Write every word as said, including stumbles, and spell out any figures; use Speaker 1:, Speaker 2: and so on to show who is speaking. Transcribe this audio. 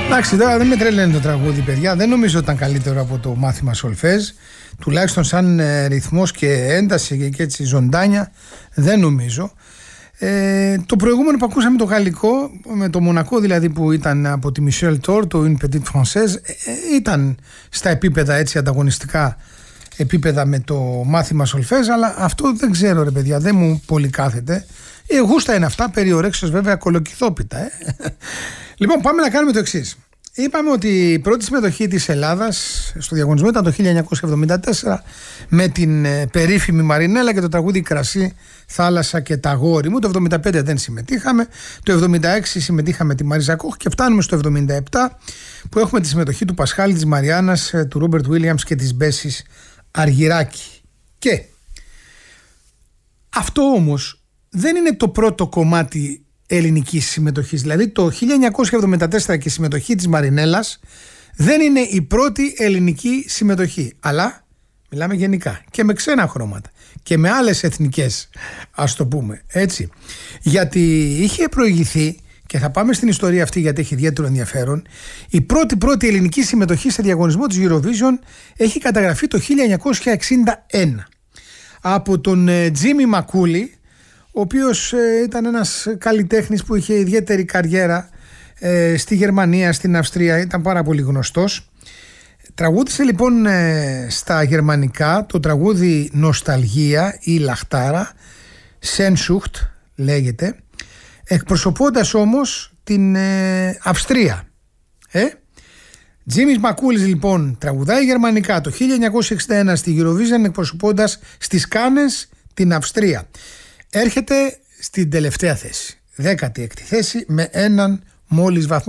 Speaker 1: Εντάξει, τώρα δεν με τρελαίνει το τραγούδι, παιδιά. Δεν νομίζω ότι ήταν καλύτερο από το μάθημα σολφέζ. Τουλάχιστον σαν ε, ρυθμός και ένταση και, και έτσι ζωντάνια, δεν νομίζω. Ε, το προηγούμενο που ακούσαμε το γαλλικό, με το Μονακό δηλαδή που ήταν από τη Michel Tor, το Une Petite Française, ε, ήταν στα επίπεδα έτσι ανταγωνιστικά επίπεδα με το μάθημα σολφέζ, αλλά αυτό δεν ξέρω ρε παιδιά, δεν μου πολύ κάθεται. Ε, γούστα είναι αυτά, περιορέξεως βέβαια κολοκυθόπιτα. Ε. Λοιπόν, πάμε να κάνουμε το εξής. Είπαμε ότι η πρώτη συμμετοχή της Ελλάδας στο διαγωνισμό ήταν το χίλια εννιακόσια εβδομήντα τέσσερα με την ε, περίφημη Μαρινέλα και το τραγούδι «Κρασί, θάλασσα και τα γόρι μου». Το εβδομήντα πέντε δεν συμμετείχαμε, το εβδομήντα έξι συμμετείχαμε τη Μαρίζα Κόχ και φτάνουμε στο εβδομήντα επτά που έχουμε τη συμμετοχή του Πασχάλη, της Μαριάννας, του Ρόμπερτ Βίλιαμς και της Μπέσης Αργυράκη. Και αυτό όμως δεν είναι το πρώτο κομμάτι ελληνικής συμμετοχής. Δηλαδή το χίλια εννιακόσια εβδομήντα τέσσερα και η συμμετοχή της Μαρινέλας δεν είναι η πρώτη ελληνική συμμετοχή, αλλά μιλάμε γενικά και με ξένα χρώματα και με άλλες εθνικές, ας το πούμε έτσι, γιατί είχε προηγηθεί, και θα πάμε στην ιστορία αυτή γιατί έχει ιδιαίτερο ενδιαφέρον, η πρώτη πρώτη ελληνική συμμετοχή σε διαγωνισμό της Eurovision έχει καταγραφεί το χίλια εννιακόσια εξήντα ένα από τον Τζίμι Μακούλι, ο οποίος ε, ήταν ένας καλλιτέχνης που είχε ιδιαίτερη καριέρα ε, στη Γερμανία, στην Αυστρία, ήταν πάρα πολύ γνωστός. Τραγούδισε λοιπόν ε, στα γερμανικά το τραγούδι «Νοσταλγία» ή «Λαχτάρα», «Σένσουχτ» λέγεται, εκπροσωπώντας όμως την ε, Αυστρία. Ε? Τζίμις Μακούλης λοιπόν τραγουδάει γερμανικά το χίλια εννιακόσια εξήντα ένα στη Eurovision εκπροσωπώντας στις Κάνες την Αυστρία. Έρχεται στην τελευταία θέση, δέκατη έκτη θέση, με έναν μόλις βαθμό.